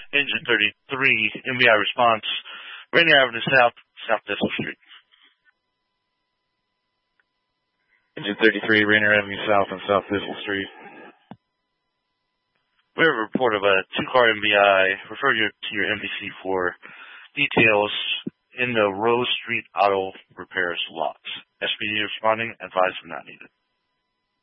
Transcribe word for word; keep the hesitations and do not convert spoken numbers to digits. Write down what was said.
Engine thirty-three, M V I response, Rainier Avenue South, South Thistle Street. Engine thirty-three, Rainier Avenue South and South Thistle Street. We have a report of a two-car M V I. Refer your, to your M V C for details in the Rose Street Auto Repairs lots. S P D responding, advised not needed.